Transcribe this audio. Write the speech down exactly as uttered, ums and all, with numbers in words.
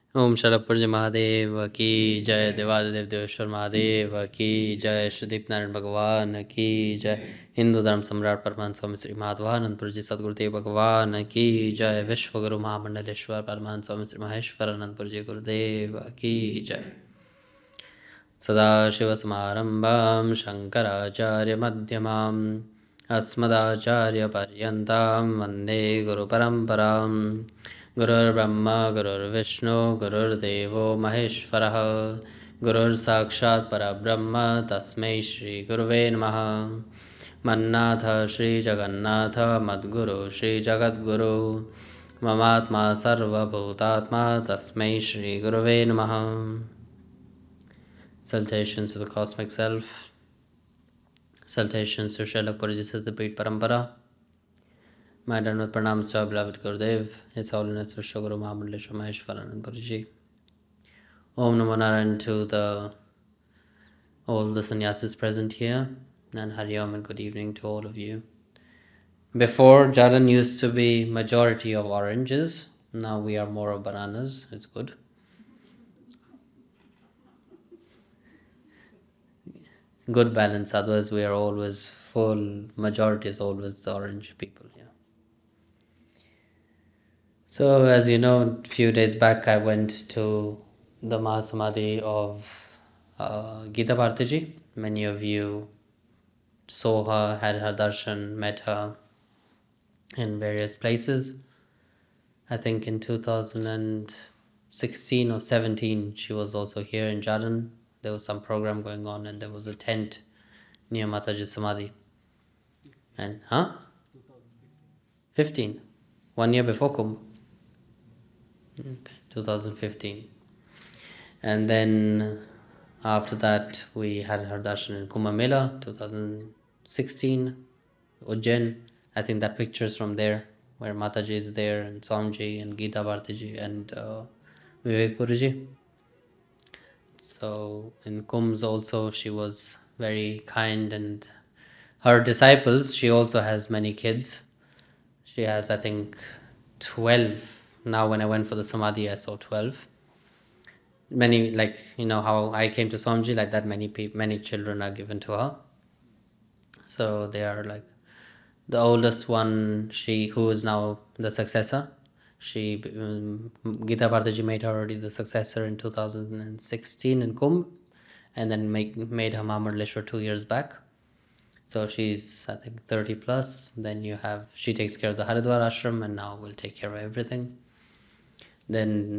ओम शरभपुर महादेव की जय। देवादिदेव देवेश्वर महादेव की जय। श्रीदीप नारायण भगवान की जय। हिंदू धर्म सम्राट परमहंस स्वामी श्री माधवानंदपुर जी सदगुरुदेव भगवान की जय। विश्वगुरु महामंडलेश्वर परमहंस स्वामी श्री महेश्वर आनंदपुर जी गुरुदेव की जय। सदाशिवसमारम्भां शङ्कराचार्यमध्यमाम् अस्मदाचार्यपर्यन्तां वन्दे गुरुपरम्परां। गुरुर्ब्रह्मा गुरुर्विष्णु गुरुर्देवो महेश्वरः। गुरुर्साक्षात् परब्रह्म तस्मै श्रीगुरुवे नमः। मन्नाथ श्रीजगन्नाथ मद्गुरु श्रीजगद्गुरु ममात्मा सर्वभूतात्मा तस्मै श्रीगुरुवे नमः। Salutations to the Cosmic Self. Salutations to Srila Purji Siddhapit Parampara. My Dandavat Pranams to our beloved Gurudev, His Holiness Vishwaguru Mahamandaleshwar Maheshwaranand Purji. Om Namo Narayan to the all the sannyasis present here, and Hari Om and good evening to all of you. Before, Jadan used to be majority of oranges. Now we are more of bananas. It's good. Good balance, otherwise we are always full, majority is always the orange people here. So as you know, a few days back I went to the Mahasamadhi of uh, Gita Bhartiji. Many of you saw her, had her darshan, met her in various places. I think in two thousand sixteen or seventeen she was also here in Jharkhand. There was some program going on and there was a tent near Mataji's Samadhi. And, huh? fifteen. One year before Kumbh. Okay, two thousand fifteen. And then after that we had her darshan in Kumbh Mela, two thousand sixteen, Ujjain. I think that picture is from there, where Mataji is there, and Swamiji, and Gita Bhartiji, and uh, Vivek Guruji. So in Kumbh also she was very kind, and her disciples, she also has many kids. She has, I think, twelve. Now when I went for the Samadhi, I saw twelve. Many, like, you know, how I came to Swamiji, like that many people, many children are given to her. So they are like, the oldest one, she, who is now the successor, she, um, Gita Bhartiji made her already the successor in two thousand sixteen in Kumbh, and then make, made her Mahamandaleshwar two years back. So she's, I think, thirty plus. Then you have, she takes care of the Haridwar ashram and now will take care of everything. Then